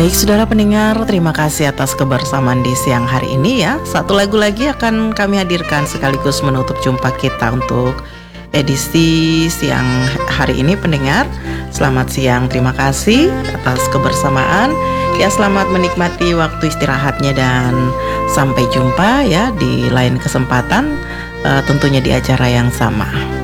Baik, saudara pendengar, terima kasih atas kebersamaan di siang hari ini ya. Satu lagu lagi akan kami hadirkan sekaligus menutup jumpa kita untuk edisi siang hari ini pendengar. Selamat siang, terima kasih atas kebersamaan. Ya, selamat menikmati waktu istirahatnya dan sampai jumpa ya di lain kesempatan, tentunya di acara yang sama.